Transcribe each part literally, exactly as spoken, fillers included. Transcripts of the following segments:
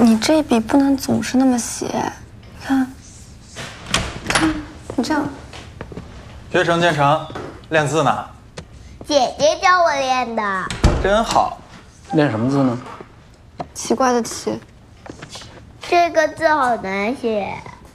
你这笔不能总是那么写，看，看，你这样。 学成建成，练字呢？ 姐姐教我练的。 真好。 练什么字呢？ 奇怪的奇。 这个字好难写。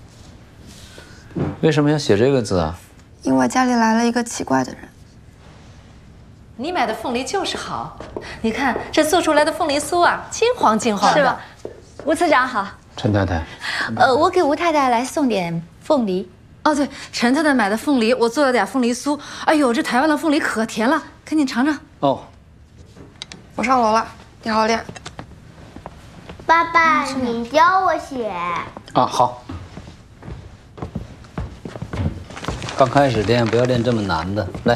为什么要写这个字啊？ 因为家里来了一个奇怪的人。 你买的凤梨就是好，你看这做出来的凤梨酥啊，金黄金黄的。 是吧？吴次长好。 陈太太， 呃，我给吴太太来送点凤梨。 哦，对，陈太太买的凤梨，我做了点凤梨酥。哎呦，这台湾的凤梨可甜了，赶紧尝尝。 哦， 我上楼了，你好好练。 爸爸，你教我写。 啊好。刚开始练不要练这么难的，来，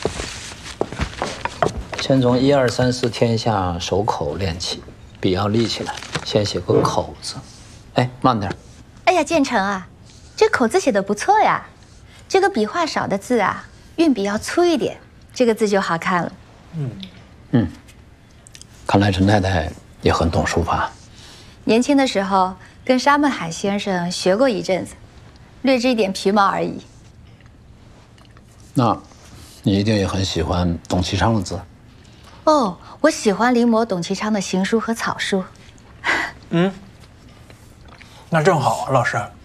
先从一二三四天下手口练起，笔要立起来，先写个口字。哎，慢点。 哎呀，建成啊，这口字写的不错呀。这个笔画少的字啊，运笔要粗一点，这个字就好看了。 嗯嗯，看来陈太太也很懂书法。 年轻的时候跟沙孟海先生学过一阵子，略知一点皮毛而已。 那，你一定也很喜欢董其昌的字。 哦，我喜欢临摹董其昌的行书和草书。 嗯，那正好，老师。